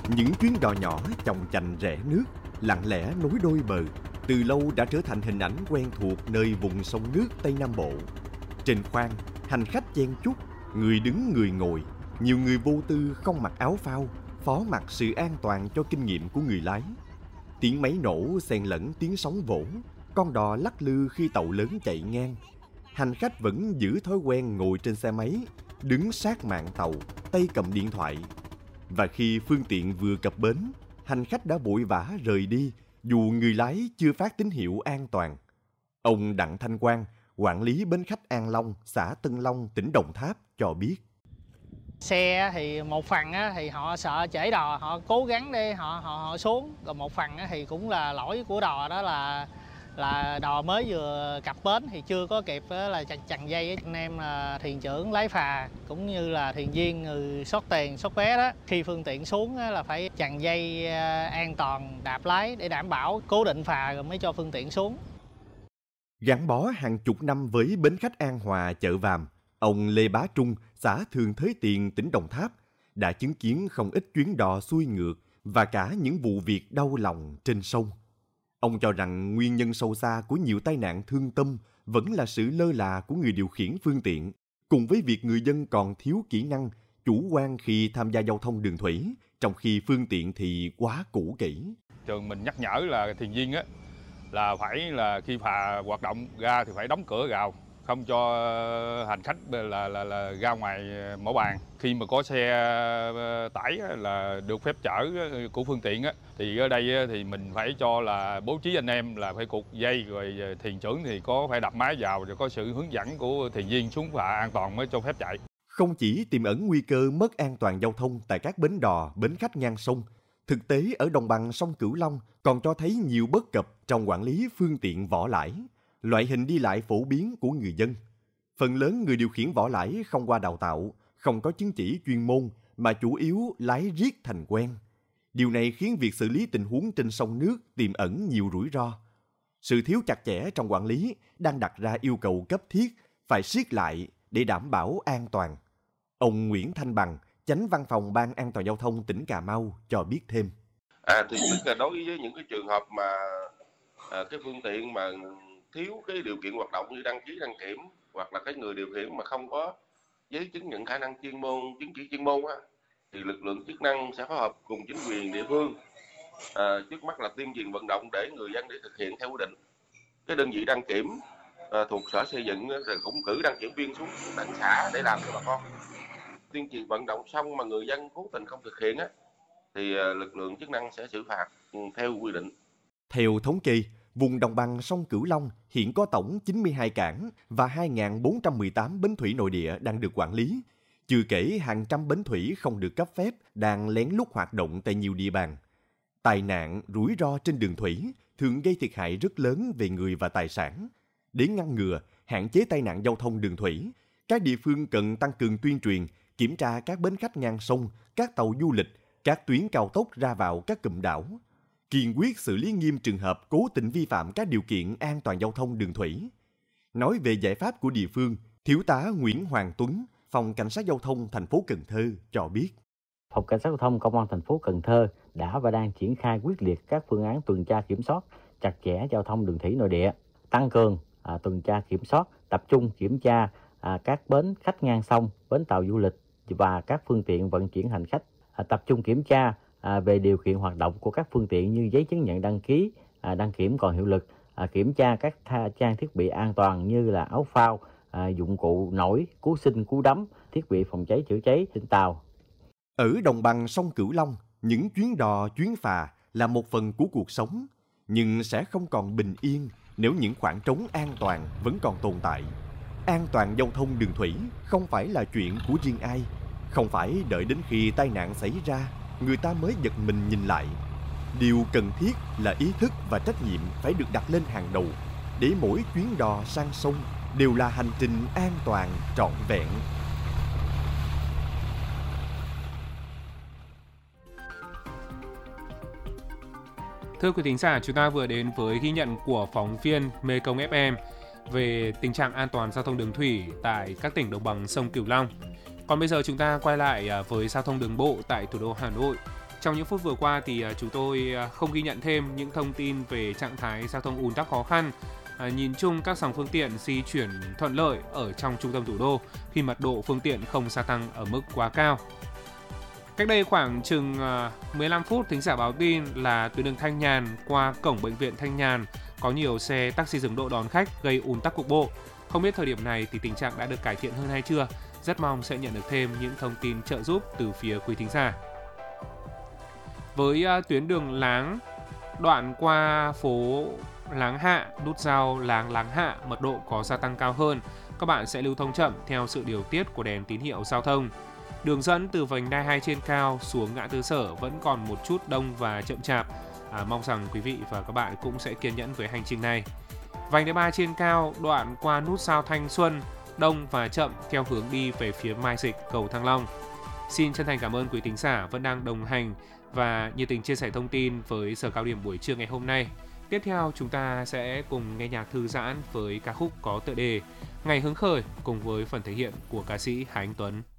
Những chuyến đò nhỏ chòng chành rẽ nước, lặng lẽ nối đôi bờ, từ lâu đã trở thành hình ảnh quen thuộc nơi vùng sông nước Tây Nam Bộ. Trên khoang, hành khách chen chúc, người đứng người ngồi, nhiều người vô tư không mặc áo phao, phó mặc sự an toàn cho kinh nghiệm của người lái. Tiếng máy nổ xen lẫn tiếng sóng vỗ, con đò lắc lư khi tàu lớn chạy ngang. Hành khách vẫn giữ thói quen ngồi trên xe máy, đứng sát mạn tàu, tay cầm điện thoại. Và khi phương tiện vừa cập bến, hành khách đã vội vã rời đi, dù người lái chưa phát tín hiệu an toàn. Ông Đặng Thanh Quang, quản lý bến khách An Long, xã Tân Long, tỉnh Đồng Tháp cho biết. Xe thì một phần thì họ sợ trễ đò, họ cố gắng để họ xuống. Còn một phần thì cũng là lỗi của đò, đó là đò mới vừa cập bến thì chưa có kịp là chằng dây. Anh em là thuyền trưởng lái phà cũng như là thuyền viên người xót tiền xót vé đó, khi phương tiện xuống là phải chằng dây an toàn đạp lái để đảm bảo cố định phà rồi mới cho phương tiện xuống. Gắn bó hàng chục năm với bến khách An Hòa, chợ Vàm, ông Lê Bá Trung, xã Thường Thới Tiền, tỉnh Đồng Tháp, đã chứng kiến không ít chuyến đò xuôi ngược và cả những vụ việc đau lòng trên sông. Ông cho rằng nguyên nhân sâu xa của nhiều tai nạn thương tâm vẫn là sự lơ là của người điều khiển phương tiện, cùng với việc người dân còn thiếu kỹ năng, chủ quan khi tham gia giao thông đường thủy, trong khi phương tiện thì quá cũ kỹ. Trường mình nhắc nhở là thuyền viên là phải là khi phà hoạt động ra thì phải đóng cửa gào, không cho hành khách là ra ngoài mỏ bàn. Khi mà có xe tải là được phép chở của phương tiện thì ở đây thì mình phải cho là bố trí anh em là phải cột dây, rồi thuyền trưởng thì có phải đập máy vào, rồi có sự hướng dẫn của thuyền viên xuống phà an toàn mới cho phép chạy. Không chỉ tiềm ẩn nguy cơ mất an toàn giao thông tại các bến đò, bến khách ngang sông, thực tế ở đồng bằng sông Cửu Long còn cho thấy nhiều bất cập trong quản lý phương tiện vỏ lãi, loại hình đi lại phổ biến của người dân. Phần lớn người điều khiển vỏ lãi không qua đào tạo, không có chứng chỉ chuyên môn mà chủ yếu lái riết thành quen. Điều này khiến việc xử lý tình huống trên sông nước tiềm ẩn nhiều rủi ro. Sự thiếu chặt chẽ trong quản lý đang đặt ra yêu cầu cấp thiết phải siết lại để đảm bảo an toàn. Ông Nguyễn Thanh Bằng, Chánh Văn phòng Ban An toàn giao thông tỉnh Cà Mau cho biết thêm. Thì tức là đối với những cái trường hợp mà cái phương tiện mà thiếu cái điều kiện hoạt động như đăng ký đăng kiểm, hoặc là cái người điều khiển mà không có giấy chứng nhận khả năng chuyên môn, chứng chỉ chuyên môn thì lực lượng chức năng sẽ phối hợp cùng chính quyền địa phương trước mắt là tuyên truyền vận động để người dân để thực hiện theo quy định. Cái đơn vị đăng kiểm thuộc sở xây dựng rồi cũng cử đăng kiểm viên xuống tận xã để làm cho bà con. Tuyên truyền vận động xong mà người dân cố tình không thực hiện thì lực lượng chức năng sẽ xử phạt theo quy định. Theo thống kê, vùng đồng bằng sông Cửu Long hiện có tổng 92 cảng và 2.418 bến thủy nội địa đang được quản lý, chưa kể hàng trăm bến thủy không được cấp phép đang lén lút hoạt động tại nhiều địa bàn. Tai nạn, rủi ro trên đường thủy thường gây thiệt hại rất lớn về người và tài sản. Để ngăn ngừa, hạn chế tai nạn giao thông đường thủy, các địa phương cần tăng cường tuyên truyền, kiểm tra các bến khách ngang sông, các tàu du lịch, các tuyến cao tốc ra vào các cụm đảo. Kiên quyết xử lý nghiêm trường hợp cố tình vi phạm các điều kiện an toàn giao thông đường thủy. Nói về giải pháp của địa phương, Thiếu tá Nguyễn Hoàng Tuấn, Phòng Cảnh sát Giao thông thành phố Cần Thơ cho biết. Phòng Cảnh sát Giao thông Công an thành phố Cần Thơ đã và đang triển khai quyết liệt các phương án tuần tra kiểm soát chặt chẽ giao thông đường thủy nội địa, tăng cường tuần tra kiểm soát, tập trung kiểm tra các bến khách ngang sông, bến tàu du lịch và các phương tiện vận chuyển hành khách, tập trung kiểm tra về điều kiện hoạt động của các phương tiện như giấy chứng nhận đăng ký, đăng kiểm còn hiệu lực, kiểm tra các trang thiết bị an toàn như là áo phao, dụng cụ nổi, cứu sinh, cứu đắm, thiết bị phòng cháy chữa cháy trên tàu. Ở đồng bằng sông Cửu Long, những chuyến đò, chuyến phà là một phần của cuộc sống, nhưng sẽ không còn bình yên nếu những khoảng trống an toàn vẫn còn tồn tại. An toàn giao thông đường thủy không phải là chuyện của riêng ai, không phải đợi đến khi tai nạn xảy ra người ta mới giật mình nhìn lại. Điều cần thiết là ý thức và trách nhiệm phải được đặt lên hàng đầu, để mỗi chuyến đò sang sông đều là hành trình an toàn trọn vẹn. Thưa quý thính giả, chúng ta vừa đến với ghi nhận của phóng viên Mekong FM về tình trạng an toàn giao thông đường thủy tại các tỉnh đồng bằng sông Cửu Long. Còn bây giờ chúng ta quay lại với giao thông đường bộ tại thủ đô Hà Nội. Trong những phút vừa qua thì chúng tôi không ghi nhận thêm những thông tin về trạng thái giao thông ùn tắc khó khăn. Nhìn chung các dòng phương tiện di chuyển thuận lợi ở trong trung tâm thủ đô khi mật độ phương tiện không gia tăng ở mức quá cao. Cách đây khoảng chừng 15 phút, thính giả báo tin là tuyến đường Thanh Nhàn qua cổng bệnh viện Thanh Nhàn có nhiều xe taxi dừng đỗ đón khách gây ùn tắc cục bộ. Không biết thời điểm này thì tình trạng đã được cải thiện hơn hay chưa? Rất mong sẽ nhận được thêm những thông tin trợ giúp từ phía quý thính giả. Với tuyến đường Láng, đoạn qua phố Láng Hạ, nút giao Láng Hạ, mật độ có gia tăng cao hơn. Các bạn sẽ lưu thông chậm theo sự điều tiết của đèn tín hiệu giao thông. Đường dẫn từ vành đai 2 trên cao xuống ngã tư Sở vẫn còn một chút đông và chậm chạp. Mong rằng quý vị và các bạn cũng sẽ kiên nhẫn với hành trình này. Vành đai 3 trên cao, đoạn qua nút giao Thanh Xuân, đông và chậm theo hướng đi về phía Mai Dịch, cầu Thăng Long. Xin chân thành cảm ơn quý thính giả vẫn đang đồng hành và nhiệt tình chia sẻ thông tin với giờ cao điểm buổi trưa ngày hôm nay. Tiếp theo chúng ta sẽ cùng nghe nhạc thư giãn với ca khúc có tựa đề Ngày Hứng Khởi cùng với phần thể hiện của ca sĩ Hà Anh Tuấn.